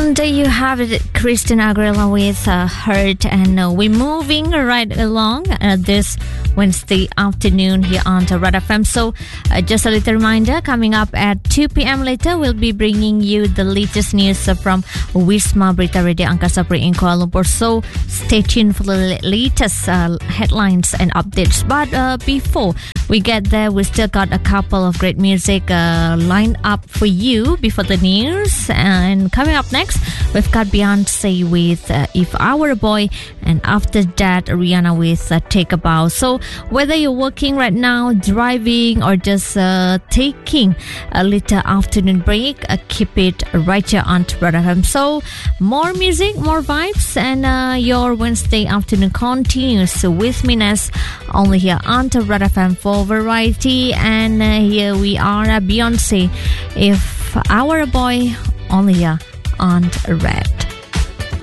And there you have it, Christina Aguilera with Hurt, and we're moving right along this Wednesday afternoon here on Red FM. So just a little reminder, coming up at 2 p.m. later, we'll be bringing you the latest news from Wisma Berita Radio Angkasa Puri in Kuala Lumpur. So stay tuned for the latest headlines and updates. But before we get there, we still got a couple of great music lined up for you before the news. And coming up next, we've got Beyonce with If I Were a Boy, and after that, Rihanna with Take a Bow. So whether you're working right now, driving, or just taking a little afternoon break, keep it right here on Red FM. So more music, more vibes, and your Wednesday afternoon continues with Minas only here on Red FM for variety. And here we are, Beyonce, If I Were a Boy, only here on Red.